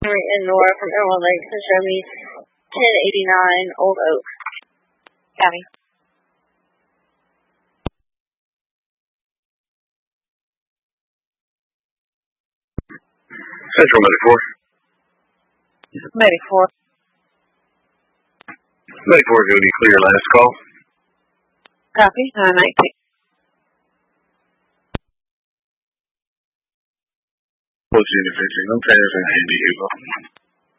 in Nora from Emerald Lakes and show me 1089 Old Oak. Copy. Central Medic 4. Medic 4. Medic 4, duty clear, last call. Copy. 919. What's the individual? No tires and handy, Hugo.